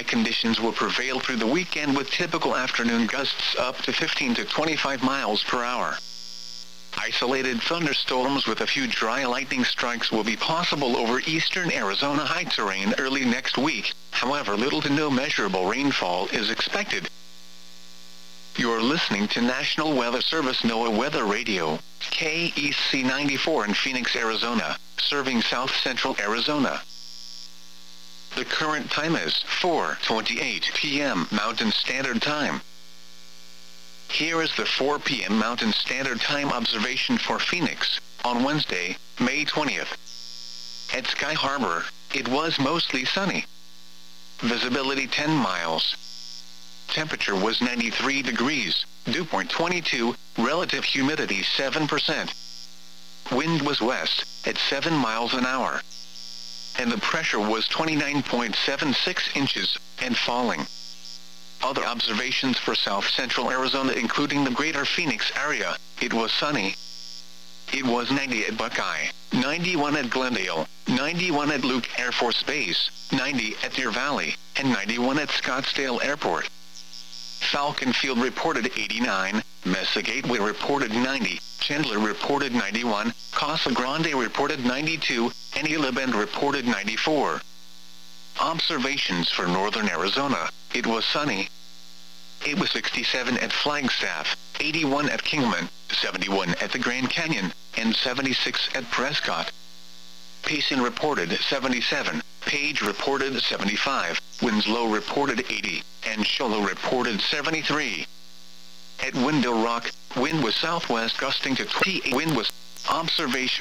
Dry conditions will prevail through the weekend with typical afternoon gusts up to 15 to 25 miles per hour. Isolated thunderstorms with a few dry lightning strikes will be possible over eastern Arizona high terrain early next week. However, little to no measurable rainfall is expected. You're listening to National Weather Service NOAA Weather Radio, KEC 94 in Phoenix, Arizona, serving south central Arizona. The current time is 4:28 p.m. Mountain Standard Time. Here is the 4 p.m. Mountain Standard Time observation for Phoenix, on Wednesday, May 20th. At Sky Harbor, it was mostly sunny. Visibility 10 miles. Temperature was 93 degrees, dew point 22, relative humidity 7%. Wind was west, at 7 miles an hour. And the pressure was 29.76 inches, and falling. Other observations for south central Arizona including the greater Phoenix area, it was sunny. It was 90 at Buckeye, 91 at Glendale, 91 at Luke Air Force Base, 90 at Deer Valley, and 91 at Scottsdale Airport. Falcon Field reported 89, Mesa Gateway reported 90, Chandler reported 91, Casa Grande reported 92, and Gila Bend reported 94. Observations for northern Arizona, it was sunny. It was 67 at Flagstaff, 81 at Kingman, 71 at the Grand Canyon, and 76 at Prescott. Payson reported 77, Page reported 75, Winslow reported 80, and Show Low reported 73. At Window Rock, wind was southwest gusting to 28. Wind was observation.